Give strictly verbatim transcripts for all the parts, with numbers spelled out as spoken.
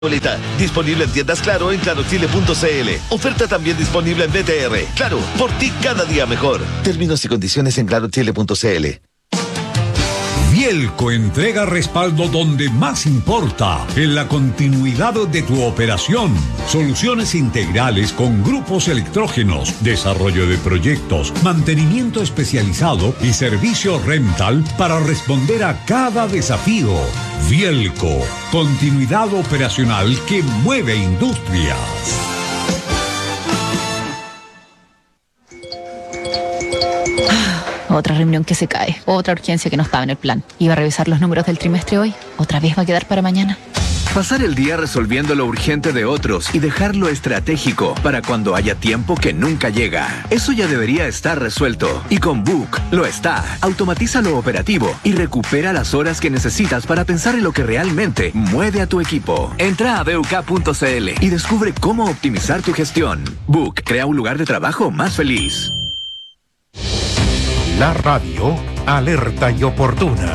Boleta, disponible en tiendas Claro en claro chile punto c l. Oferta también disponible en B T R. Claro, por ti cada día mejor. Términos y condiciones en claro chile punto c l. Vielco entrega respaldo donde más importa, en la continuidad de tu operación. Soluciones integrales con grupos electrógenos, desarrollo de proyectos, mantenimiento especializado y servicio rental para responder a cada desafío. Vielco, continuidad operacional que mueve industrias. Otra reunión que se cae, otra urgencia que no estaba en el plan. Iba a revisar los números del trimestre hoy, otra vez va a quedar para mañana. Pasar el día resolviendo lo urgente de otros y dejar lo estratégico para cuando haya tiempo que nunca llega. Eso ya debería estar resuelto. Y con Book lo está. Automatiza lo operativo y recupera las horas que necesitas para pensar en lo que realmente mueve a tu equipo. Entra a b u k punto c l y descubre cómo optimizar tu gestión. Book crea un lugar de trabajo más feliz. La radio, alerta y oportuna.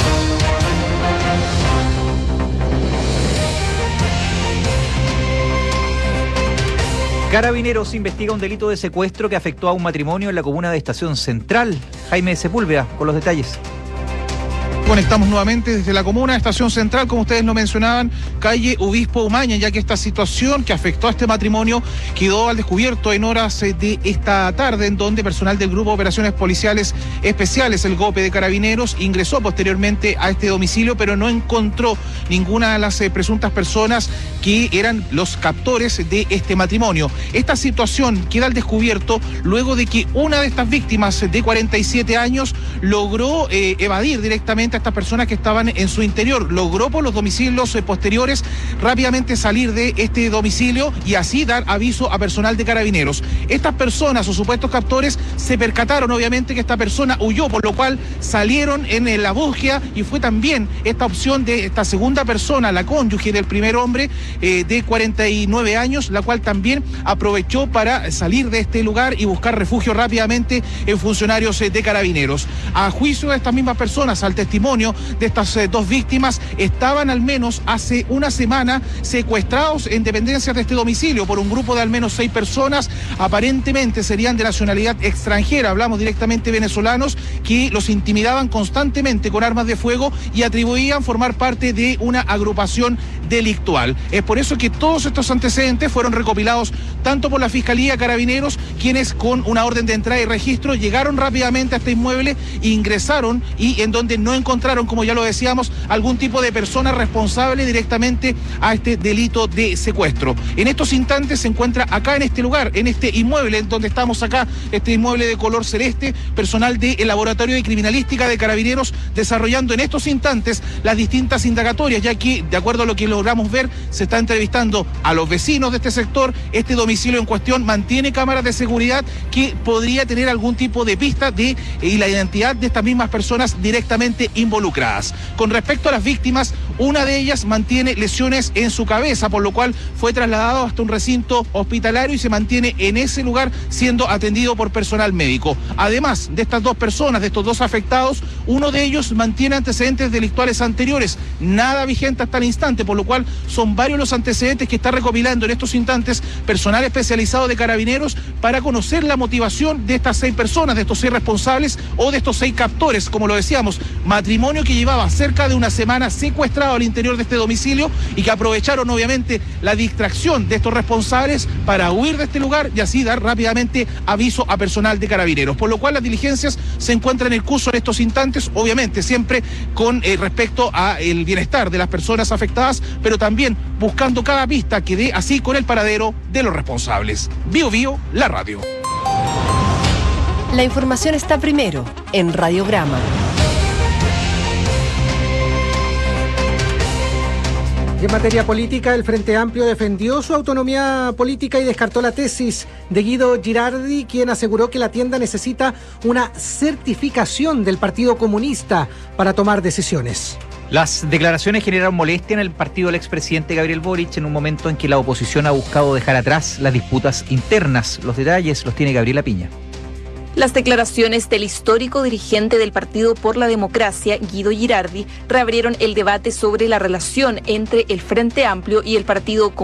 Carabineros investiga un delito de secuestro que afectó a un matrimonio en la comuna de Estación Central. Jaime Sepúlveda con los detalles. Conectamos nuevamente desde la comuna, Estación Central, como ustedes lo mencionaban, calle Obispo Umaña, ya que esta situación que afectó a este matrimonio quedó al descubierto en horas de esta tarde, en donde personal del Grupo de Operaciones Policiales Especiales, el GOPE de Carabineros, ingresó posteriormente a este domicilio, pero no encontró ninguna de las eh, presuntas personas que eran los captores de este matrimonio. Esta situación queda al descubierto luego de que una de estas víctimas de cuarenta y siete años logró eh, evadir directamente a estas personas que estaban en su interior. Logró por los domicilios eh, posteriores rápidamente salir de este domicilio y así dar aviso a personal de Carabineros. Estas personas o supuestos captores se percataron obviamente que esta persona huyó, por lo cual salieron en, en la búsqueda, y fue también esta opción de esta segunda persona, la cónyuge del primer hombre eh, de cuarenta y nueve años, la cual también aprovechó para salir de este lugar y buscar refugio rápidamente en funcionarios eh, de Carabineros. A juicio de estas mismas personas, al testimonio de estas eh, dos víctimas, estaban al menos hace una semana secuestrados en dependencias de este domicilio por un grupo de al menos seis personas, aparentemente serían de nacionalidad extranjera, hablamos directamente venezolanos, que los intimidaban constantemente con armas de fuego y atribuían formar parte de una agrupación delictual. Es por eso que todos estos antecedentes fueron recopilados tanto por la Fiscalía Carabineros, quienes con una orden de entrada y registro llegaron rápidamente a este inmueble, ingresaron y en donde no encontraron, como ya lo decíamos, algún tipo de persona responsable directamente a este delito de secuestro. En estos instantes se encuentra acá en este lugar, en este inmueble en donde estamos acá, este inmueble de color celeste, personal del Laboratorio de Criminalística de Carabineros desarrollando en estos instantes las distintas indagatorias, ya que, de acuerdo a lo que logramos ver, se está entrevistando a los vecinos de este sector. Este domicilio en cuestión mantiene cámaras de seguridad que podría tener algún tipo de pista de y la identidad de estas mismas personas directamente involucradas. Con respecto a las víctimas, una de ellas mantiene lesiones en su cabeza, por lo cual fue trasladado hasta un recinto hospitalario y se mantiene en ese lugar siendo atendido por personal médico. Además de estas dos personas, de estos dos afectados, uno de ellos mantiene antecedentes delictuales anteriores, nada vigente hasta el instante, por lo cual son varios los antecedentes que está recopilando en estos instantes personal especializado de Carabineros para conocer la motivación de estas seis personas, de estos seis responsables o de estos seis captores, como lo decíamos, matrimonio que llevaba cerca de una semana secuestrado al interior de este domicilio y que aprovecharon obviamente la distracción de estos responsables para huir de este lugar y así dar rápidamente aviso a personal de Carabineros, por lo cual las diligencias se encuentran en curso en estos instantes, obviamente siempre con eh, respecto a el bienestar de las personas afectadas, pero también buscando cada pista que dé así con el paradero de los responsables. Bio Bio, la radio. La información está primero en Radiograma. Y en materia política, el Frente Amplio defendió su autonomía política y descartó la tesis de Guido Girardi, quien aseguró que la tienda necesita una certificación del Partido Comunista para tomar decisiones. Las declaraciones generaron molestia en el partido del expresidente Gabriel Boric en un momento en que la oposición ha buscado dejar atrás las disputas internas. Los detalles los tiene Gabriela Piña. Las declaraciones del histórico dirigente del Partido por la Democracia, Guido Girardi, reabrieron el debate sobre la relación entre el Frente Amplio y el Partido Comunista